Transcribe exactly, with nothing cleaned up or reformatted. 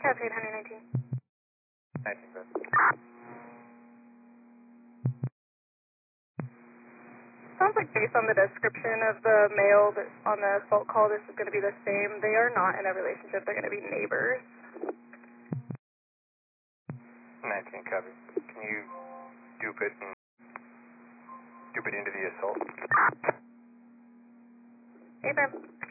Copy eight hundred nineteen. nineteen, bro. Sounds like based on the description of the male that on the assault call, this is going to be the same. They are not in a relationship. They're going to be neighbors. nineteen, copy. Can you dupe it and dupe it into the assault? Hey,